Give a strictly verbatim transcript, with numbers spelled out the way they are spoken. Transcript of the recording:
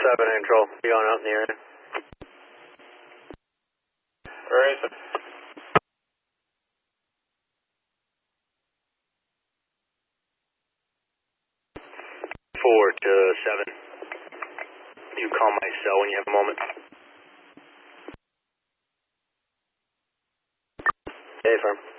seven, control. Be on out in the area. Where is it? Four to seven. You call my cell when you have a moment. Okay, firm.